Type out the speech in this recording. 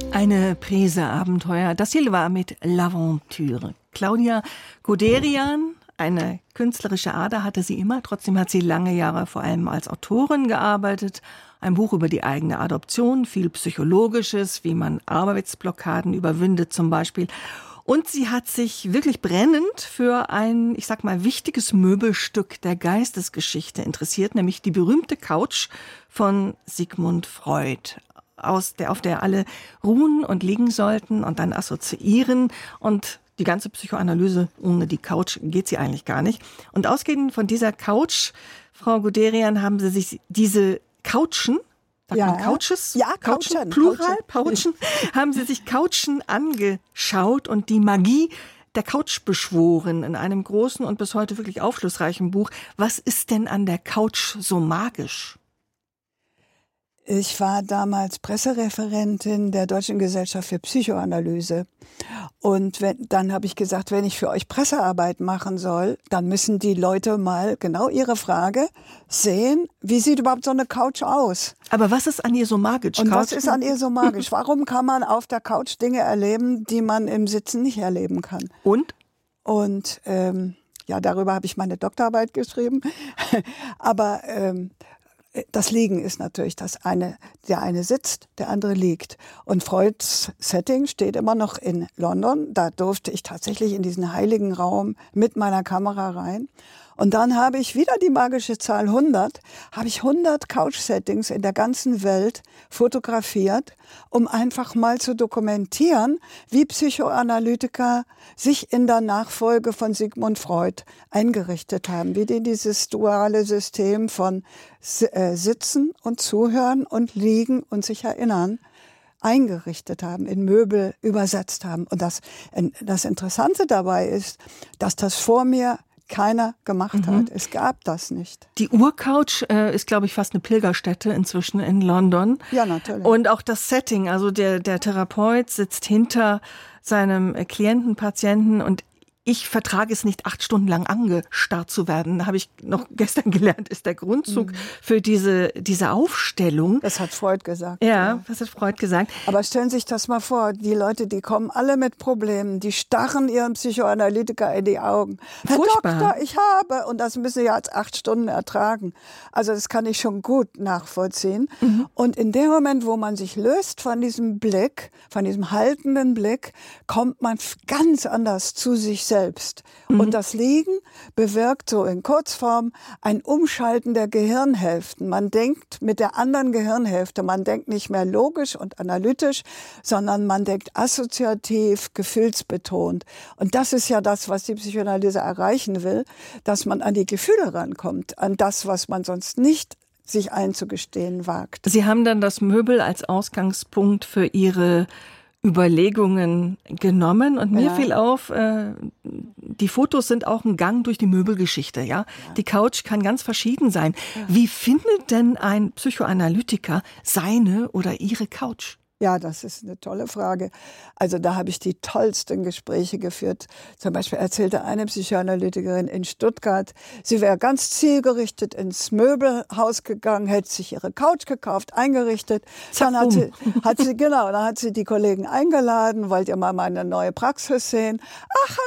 Eine Prise-Abenteuer. Das hier war mit L'Aventure. Claudia Guderian, eine künstlerische Ader hatte sie immer. Trotzdem hat sie lange Jahre vor allem als Autorin gearbeitet. Ein Buch über die eigene Adoption, viel Psychologisches, wie man Arbeitsblockaden überwindet zum Beispiel. Und sie hat sich wirklich brennend für ein, ich sag mal, wichtiges Möbelstück der Geistesgeschichte interessiert, nämlich die berühmte Couch von Sigmund Freud, auf der alle ruhen und liegen sollten und dann assoziieren. Und die ganze Psychoanalyse, ohne die Couch geht sie eigentlich gar nicht. Und ausgehend von dieser Couch, Frau Guderian, haben Sie sich diese Couchen, Couches? Ja, Couchen. Plural, Couchen. Haben Sie sich Couchen angeschaut und die Magie der Couch beschworen in einem großen und bis heute wirklich aufschlussreichen Buch. Was ist denn an der Couch so magisch? Ich war damals Pressereferentin der Deutschen Gesellschaft für Psychoanalyse. Und dann habe ich gesagt, wenn ich für euch Pressearbeit machen soll, dann müssen die Leute mal genau ihre Frage sehen, wie sieht überhaupt so eine Couch aus? Aber was ist an ihr so magisch? Und was ist an ihr so magisch? Warum kann man auf der Couch Dinge erleben, die man im Sitzen nicht erleben kann? Und darüber habe ich meine Doktorarbeit geschrieben. Aber das Liegen ist natürlich der eine sitzt, der andere liegt. Und Freuds Setting steht immer noch in London. Da durfte ich tatsächlich in diesen heiligen Raum mit meiner Kamera rein. Und dann habe ich wieder die magische Zahl 100, habe ich 100 Couch-Settings in der ganzen Welt fotografiert, um einfach mal zu dokumentieren, wie Psychoanalytiker sich in der Nachfolge von Sigmund Freud eingerichtet haben, wie die dieses duale System von Sitzen und Zuhören und Liegen und sich erinnern eingerichtet haben, in Möbel übersetzt haben. Und das Interessante dabei ist, dass das vor mir keiner gemacht hat. Es gab das nicht. Die Urcouch ist, glaube ich, fast eine Pilgerstätte inzwischen in London. Ja, natürlich. Und auch das Setting, also der Therapeut sitzt hinter seinem Klienten, Patienten und ich vertrage es nicht, 8 Stunden lang angestarrt zu werden. Habe ich noch gestern gelernt, ist der Grundzug für diese Aufstellung. Das hat Freud gesagt. Ja, das hat Freud gesagt. Aber stellen Sie sich das mal vor, die Leute, die kommen alle mit Problemen, die starren ihrem Psychoanalytiker in die Augen. Furchtbar. Herr Doktor, ich habe, und das müssen Sie ja als 8 Stunden ertragen. Also das kann ich schon gut nachvollziehen. Und in dem Moment, wo man sich löst von diesem Blick, von diesem haltenden Blick, kommt man ganz anders zu sich selbst. Und das Liegen bewirkt so in Kurzform ein Umschalten der Gehirnhälften. Man denkt mit der anderen Gehirnhälfte, man denkt nicht mehr logisch und analytisch, sondern man denkt assoziativ, gefühlsbetont. Und das ist ja das, was die Psychoanalyse erreichen will, dass man an die Gefühle rankommt, an das, was man sonst nicht sich einzugestehen wagt. Sie haben dann das Möbel als Ausgangspunkt für Ihre Überlegungen genommen und mir fiel auf, die Fotos sind auch ein Gang durch die Möbelgeschichte, ja. Die Couch kann ganz verschieden sein. Ja. Wie findet denn ein Psychoanalytiker seine oder ihre Couch? Ja, das ist eine tolle Frage. Also da habe ich die tollsten Gespräche geführt. Zum Beispiel erzählte eine Psychoanalytikerin in Stuttgart, sie wäre ganz zielgerichtet ins Möbelhaus gegangen, hätte sich ihre Couch gekauft, eingerichtet. Dann hat sie die Kollegen eingeladen, wollt ihr mal meine neue Praxis sehen? Ach,